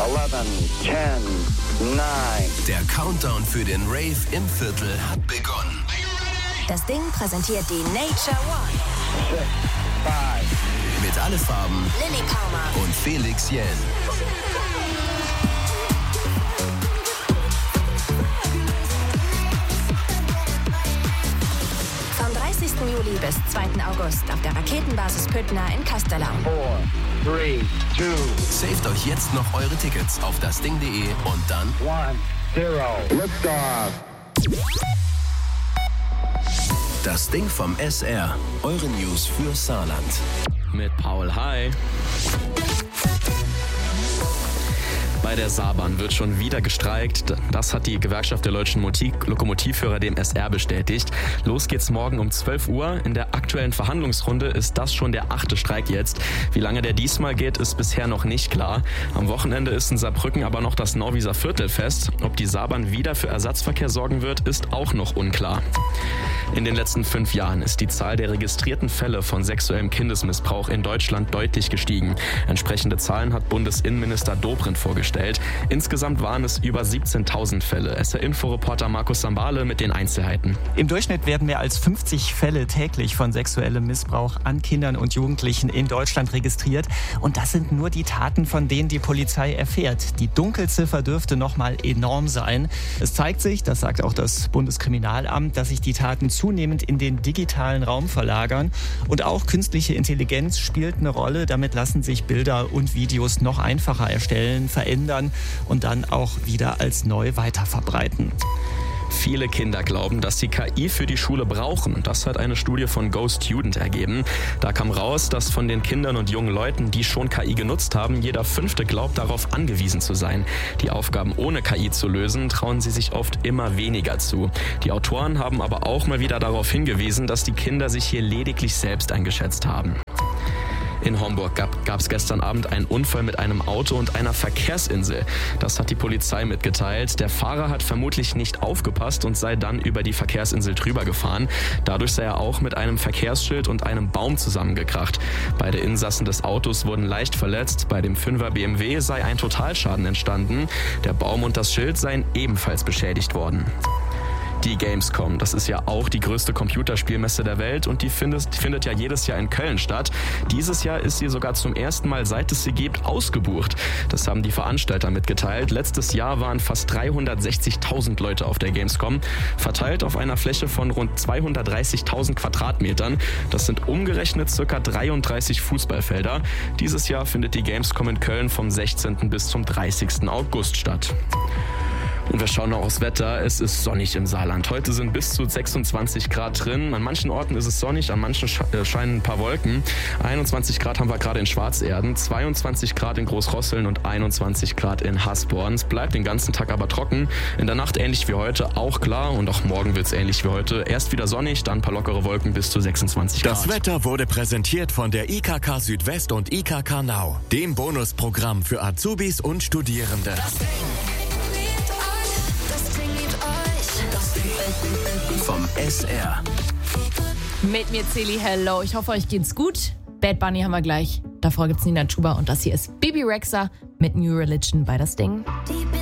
11, 10, 9. Der Countdown für den Rave im Viertel hat begonnen. Das Ding präsentiert die Nature One. 6, 5. Mit Alle Farben, Lilly Paumer und Felix Jähn. Vom 30. Juli bis 2. August auf der Raketenbasis Püttner in Castellau. 4, 3, 2, Saved euch jetzt noch eure Tickets auf dasding.de und dann 1, 0. Liftoff. Das Ding vom SR. Eure News für Saarland. Mit Paul, hi. Bei der Saarbahn wird schon wieder gestreikt. Das hat die Gewerkschaft der deutschen Lokomotivführer dem SR bestätigt. Los geht's morgen um 12 Uhr. In der aktuellen Verhandlungsrunde ist das schon der 8. Streik jetzt. Wie lange der diesmal geht, ist bisher noch nicht klar. Am Wochenende ist in Saarbrücken aber noch das Norwieser Viertelfest. Ob die Saarbahn wieder für Ersatzverkehr sorgen wird, ist auch noch unklar. In den letzten 5 Jahren ist die Zahl der registrierten Fälle von sexuellem Kindesmissbrauch in Deutschland deutlich gestiegen. Entsprechende Zahlen hat Bundesinnenminister Dobrindt vorgestellt. Insgesamt waren es über 17.000 Fälle. SR-Info-Reporter Markus Sambale mit den Einzelheiten. Im Durchschnitt werden mehr als 50 Fälle täglich von sexuellem Missbrauch an Kindern und Jugendlichen in Deutschland registriert. Und das sind nur die Taten, von denen die Polizei erfährt. Die Dunkelziffer dürfte noch mal enorm sein. Es zeigt sich, das sagt auch das Bundeskriminalamt, dass sich die Taten zunehmend in den digitalen Raum verlagern. Und auch künstliche Intelligenz spielt eine Rolle. Damit lassen sich Bilder und Videos noch einfacher erstellen, verändern und dann auch wieder als neu weiterverbreiten. Viele Kinder glauben, dass sie KI für die Schule brauchen. Das hat eine Studie von Go Student ergeben. Da kam raus, dass von den Kindern und jungen Leuten, die schon KI genutzt haben, jeder 5. glaubt, darauf angewiesen zu sein. Die Aufgaben ohne KI zu lösen, trauen sie sich oft immer weniger zu. Die Autoren haben aber auch mal wieder darauf hingewiesen, dass die Kinder sich hier lediglich selbst eingeschätzt haben. In Homburg gab es gestern Abend einen Unfall mit einem Auto und einer Verkehrsinsel. Das hat die Polizei mitgeteilt. Der Fahrer hat vermutlich nicht aufgepasst und sei dann über die Verkehrsinsel drüber gefahren. Dadurch sei er auch mit einem Verkehrsschild und einem Baum zusammengekracht. Beide Insassen des Autos wurden leicht verletzt. Bei dem 5er BMW sei ein Totalschaden entstanden. Der Baum und das Schild seien ebenfalls beschädigt worden. Die Gamescom, das ist ja auch die größte Computerspielmesse der Welt und die findet ja jedes Jahr in Köln statt. Dieses Jahr ist sie sogar zum ersten Mal, seit es sie gibt, ausgebucht. Das haben die Veranstalter mitgeteilt. Letztes Jahr waren fast 360.000 Leute auf der Gamescom, verteilt auf einer Fläche von rund 230.000 Quadratmetern. Das sind umgerechnet ca. 33 Fußballfelder. Dieses Jahr findet die Gamescom in Köln vom 16. bis zum 30. August statt. Und wir schauen noch aufs Wetter. Es ist sonnig im Saarland. Heute sind bis zu 26 Grad drin. An manchen Orten ist es sonnig, an manchen scheinen ein paar Wolken. 21 Grad haben wir gerade in Schwarzerden, 22 Grad in Großrosseln und 21 Grad in Hasborn. Es bleibt den ganzen Tag aber trocken. In der Nacht ähnlich wie heute, auch klar. Und auch morgen wird es ähnlich wie heute. Erst wieder sonnig, dann ein paar lockere Wolken bis zu 26 Grad. Das Wetter wurde präsentiert von der IKK Südwest und IKK Now, dem Bonusprogramm für Azubis und Studierende. Vom SR. Mit mir Celi, hello. Ich hoffe, euch geht's gut. Bad Bunny haben wir gleich. Davor gibt's Nina Chuba und das hier ist Bibi Rexha mit New Religion bei das Ding.